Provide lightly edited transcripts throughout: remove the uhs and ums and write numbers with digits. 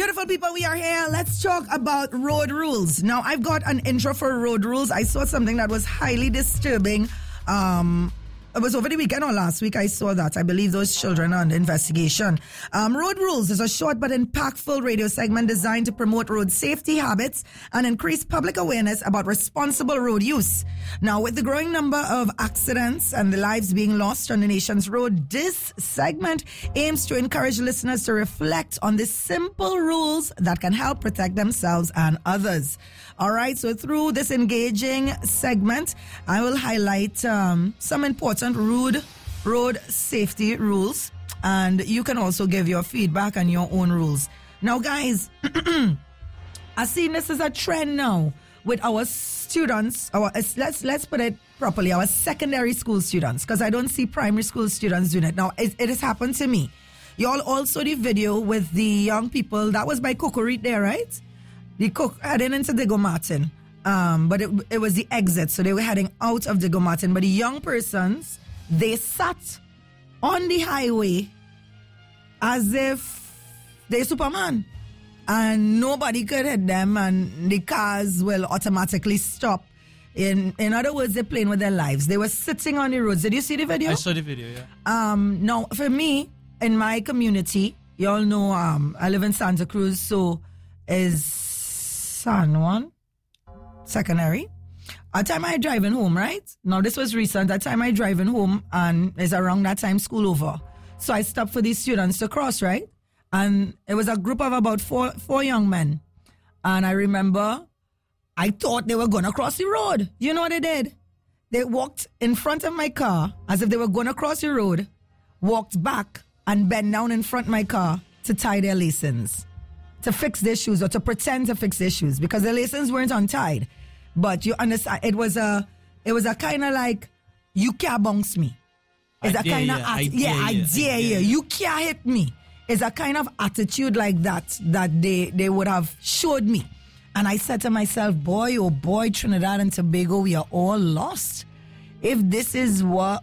Beautiful people, we are here. Let's talk about road rules. Now, I've got an intro for road rules. I saw something that was highly disturbing. It was over the weekend or last week I saw that. I believe those children are under investigation. Road Rules is a short but impactful radio segment designed to promote road safety habits and increase public awareness about responsible road use. Now, with the growing number of accidents and the lives being lost on the nation's road, this segment aims to encourage listeners to reflect on the simple rules that can help protect themselves and others. All right, so through this engaging segment, I will highlight some important road safety rules, and you can also give your feedback and your own rules. Now, guys, I see this is a trend now with our students. Let's put it properly, our secondary school students, because I don't see primary school students doing it. Now, it has happened to me. Y'all also the video with the young people that was by Cocorit there, right? The cook heading into Diego Martin. But it was the exit, so they were heading out of Diego Martin. But the young persons, they sat on the highway as if they're Superman, and nobody could hit them, and the cars will automatically stop. In other words, they're playing with their lives. They were sitting on the roads. Did you see the video? I saw the video, yeah. Now, for me, in my community, you all know I live in Santa Cruz, so is San Juan secondary. At time I driving home, right? Now this was recent. At time I driving home, and it's around that time school over. So I stopped for these students to cross, right? And it was a group of about four young men. And I remember I thought they were gonna cross the road. You know what they did? They walked in front of my car as if they were gonna cross the road, walked back and bent down in front of my car to tie their license, to fix their shoes, or to pretend to fix their shoes, because the license weren't untied. But you understand, it was a kind of like, you can't bounce me. It's a kind of I dare you. You can't hit me. It's a kind of attitude like that they would have showed me. And I said to myself, boy, oh boy, Trinidad and Tobago, we are all lost. If this is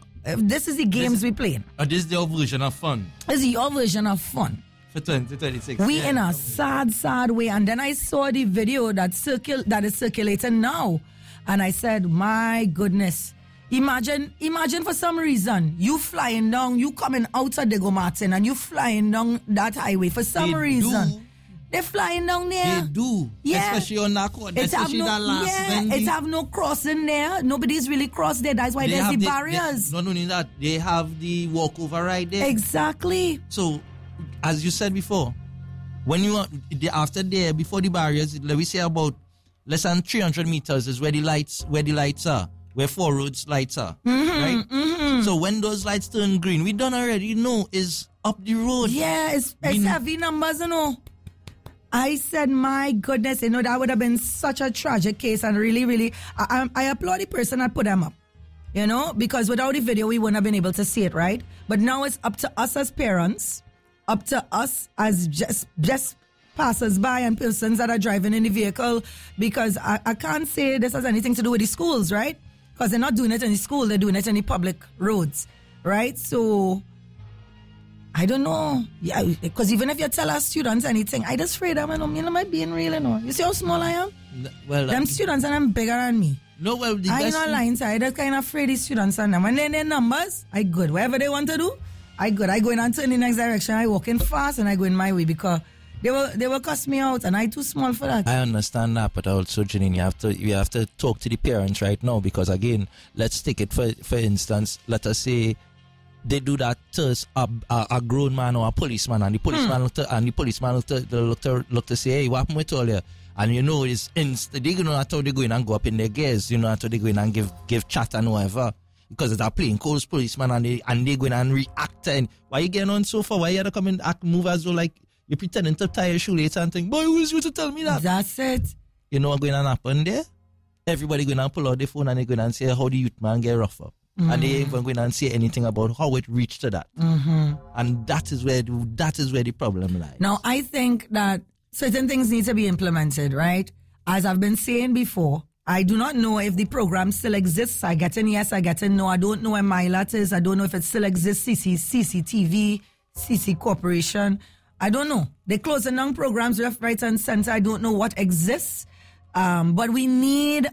the games we playing. This is your version of fun. This is your version of fun. For 2026. We in a sad way. And then I saw the video that is circulating now. And I said, my goodness. Imagine for some reason, you flying down, you coming out of Diego Martin, and you flying down that highway for some reason. They're flying down there. They do. Yeah. Especially on Nako. Especially that last vending. It have no crossing there. Nobody's really crossed there. That's why there's the barriers. Not only that, they have the walkover right there. Exactly. So, as you said before, when you are after there, before the barriers, let me say about less than 300 meters is where the lights are, where four roads lights are, right? Mm-hmm. So when those lights turn green, we don't already know is up the road. Yeah, it's heavy numbers, you know. I said, my goodness, you know, that would have been such a tragic case, and really, I applaud the person that put them up, you know, because without the video, we wouldn't have been able to see it, right? But now it's up to us as parents, up to us as just passers-by and persons that are driving in the vehicle, because I can't say this has anything to do with the schools, right? Because they're not doing it in the school, they're doing it in the public roads, right? So, I don't know. Yeah, because even if you tell our students anything, I just afraid them, you know, might being real, you know. You see how small I am? Well, them students and them bigger than me. No, well, I ain't not lying, so I just kind of afraid these students and them. And then their numbers, I good. Whatever they want to do, I good. I go in and turn in the next direction. I walk in fast and I go in my way, because they will cuss me out, and I too small for that. I understand that, but also, Janine, you have to talk to the parents right now, because again, let's take it for instance. Let us say they do that to a grown man or a policeman, and the policeman look to say, hey, what happened with all you? And you know, they know how they go in and go up in their gears. You know how they go in and give chat and whatever. Because it's a plain cold policeman, and they go in and react. And why you getting on so far? Why you had to come and move as though like you're pretending to tie your shoelace and think, boy, who is you to tell me that? That's it. You know what's going to happen there? Everybody going to pull out their phone and they're going to say how the youth man get rough up. Mm-hmm. And they ain't even going to say anything about how it reached to that. Mm-hmm. And that is where the problem lies. Now, I think that certain things need to be implemented, right? As I've been saying before, I do not know if the program still exists. I get in yes, I get in no. I don't know where MyLat is. I don't know if it still exists, CC Corporation. I don't know. They're closing down programs left, right, and center. I don't know what exists. But we need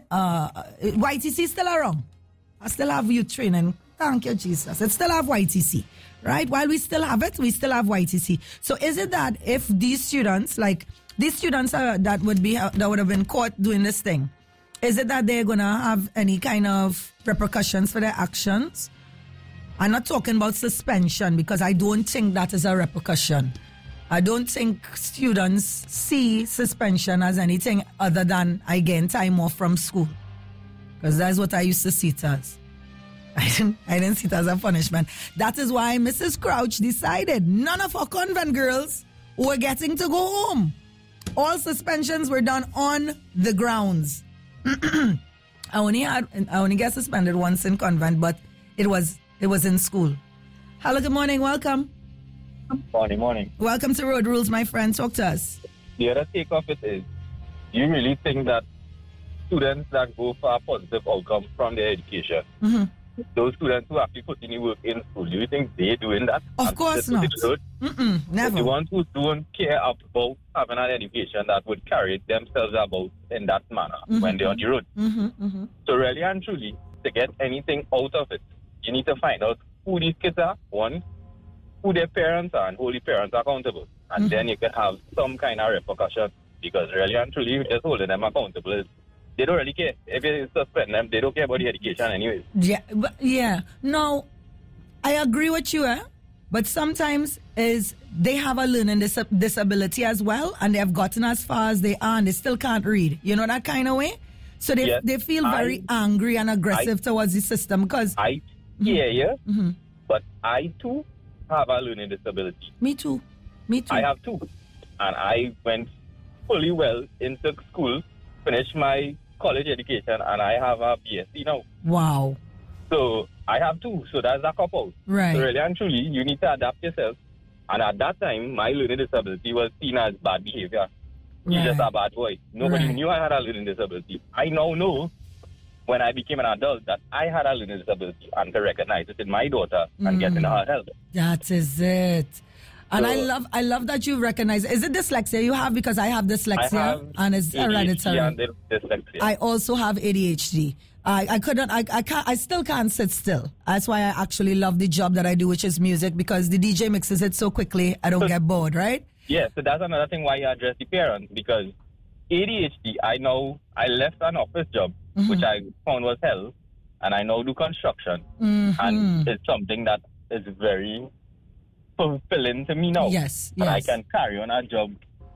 YTC still around. I still have youth training. Thank you, Jesus. It still have YTC, right? While we still have it, we still have YTC. So is it that if these students, that would have been caught doing this thing, is it that they're gonna have any kind of repercussions for their actions? I'm not talking about suspension because I don't think that is a repercussion. I don't think students see suspension as anything other than I gain time off from school. Because that's what I used to see it as. I didn't see it as a punishment. That is why Mrs. Crouch decided none of her convent girls were getting to go home. All suspensions were done on the grounds. I only got suspended once in convent, but it was in school. Hello, good morning, welcome. Morning. Welcome to Road Rules, my friend. Talk to us. The other take of it is, do you really think that students that go for a positive outcome from their education, those students who actually put in the work in school, do you think they're doing that? Of course not. Never. The ones who don't care about having an education that would carry themselves about in that manner when they're on the road. So really and truly, to get anything out of it, you need to find out who these kids are, one, who their parents are, and hold the parents accountable. And then you can have some kind of repercussion, because really and truly, just holding them accountable, they don't really care. If you suspend them, they don't care about the education anyways. Yeah. No, I agree with you, but sometimes they have a learning disability as well, and they have gotten as far as they are, and they still can't read. You know, that kind of way? So they feel very angry and aggressive towards the system because... I hear you, but I too have a learning disability. Me too. I have two. And I went fully well into school, finished my college education, and I have a BSc now. Wow. So I have two. So that's a couple. Right. So really and truly, you need to adapt yourself. And at that time, my learning disability was seen as bad behavior. You're just a bad boy. Nobody knew I had a learning disability. I now know, when I became an adult, that I had a learning disability, and to recognize it in my daughter and getting her help. That is it. And so, I love that you recognize. Is it dyslexia you have? Because I have dyslexia and it's hereditary. And dyslexia. I also have ADHD. I still can't sit still. That's why I actually love the job that I do, which is music, because the DJ mixes it so quickly, I don't get bored, right? Yeah, so that's another thing why you address the parents, because ADHD, I left an office job, which I found was hell, and I now do construction, and it's something that is very fulfilling to me now. Yes. And I can carry on a job.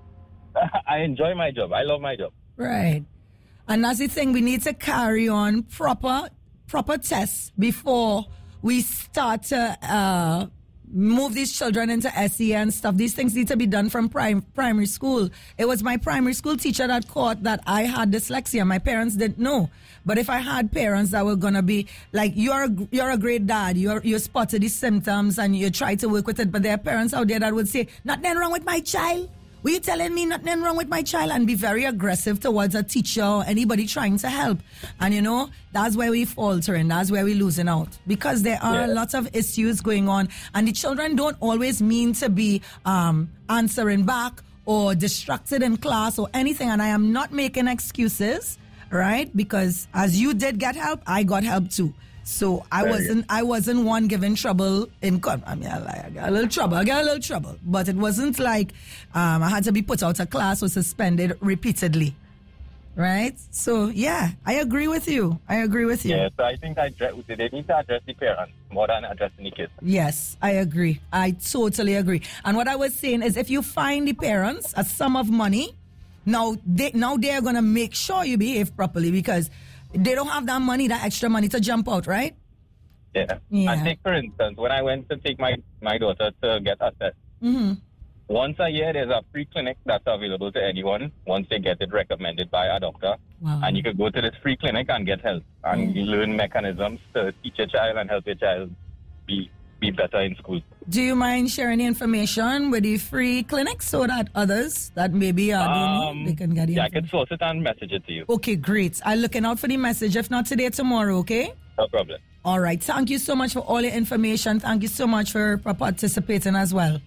I enjoy my job. I love my job. Right. And that's the thing, we need to carry on proper tests before we start to move these children into SE and stuff. These things need to be done from primary school. It was my primary school teacher that caught that I had dyslexia. My parents didn't know. But if I had parents that were gonna be like, you're a great dad, you spotted the symptoms and you try to work with it, but there are parents out there that would say, nothing wrong with my child. Were you telling me nothing wrong with my child? And be very aggressive towards a teacher or anybody trying to help. And that's where we faltering. That's where we losing out. Because there are a lot of issues going on. And the children don't always mean to be answering back or distracted in class or anything. And I am not making excuses, right? Because as you did get help, I got help too. So I wasn't one giving trouble I got a little trouble, but it wasn't like I had to be put out of class or suspended repeatedly, right? So yeah, I agree with you. Yeah, so I think they need to address the parents more than addressing the kids. Yes, I agree. I totally agree. And what I was saying is, if you find the parents a sum of money, now they're gonna make sure you behave properly, because they don't have that money, that extra money to jump out, right? Yeah. And take, for instance, when I went to take my daughter to get assessed, once a year there's a free clinic that's available to anyone once they get it recommended by a doctor. Wow. And you could go to this free clinic and get help. And you learn mechanisms to teach your child and help your child be better in school. Do you mind sharing the information with the free clinics so that others that maybe don't know, they can get it? Yeah, I can source it and message it to you. Okay, great. I'm looking out for the message. If not today, tomorrow, okay? No problem. All right. Thank you so much for all your information. Thank you so much for participating as well.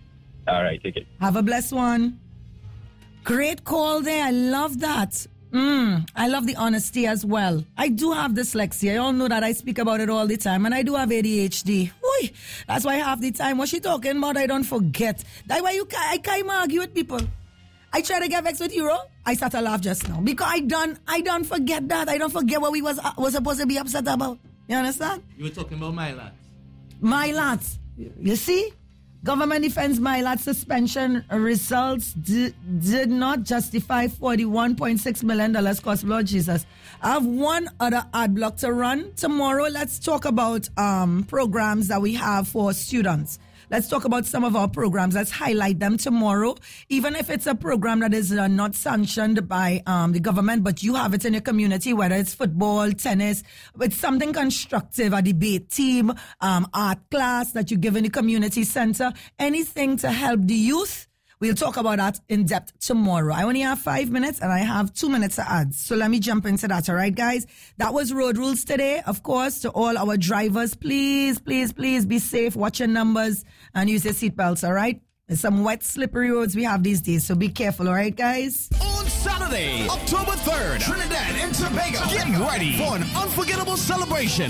All right, take it. Have a blessed one. Great call there. I love that. I love the honesty as well. I do have dyslexia. You all know that I speak about it all the time. And I do have ADHD. Oy, that's why half the time what she talking about, I don't forget. That's why I can't argue with people. I try to get vexed with you, I start to laugh just now. Because I don't forget that. I don't forget what we was supposed to be upset about. You understand? You were talking about Mylat. Mylat. You see? Government defense Mylat suspension results did not justify $41.6 million cost. Lord Jesus. I have one other ad block to run. Tomorrow, let's talk about programs that we have for students. Let's talk about some of our programs. Let's highlight them tomorrow. Even if it's a program that is not sanctioned by the government, but you have it in your community, whether it's football, tennis, it's something constructive, a debate team, art class that you give in the community center, anything to help the youth. We'll talk about that in depth tomorrow. I only have 5 minutes and I have 2 minutes to add. So let me jump into that. All right, guys. That was Road Rules today. Of course, to all our drivers, please, please, please be safe. Watch your numbers and use your seatbelts. All right. There's some wet, slippery roads we have these days. So be careful. All right, guys. On Saturday, October 3rd, Trinidad and Tobago getting ready for an unforgettable celebration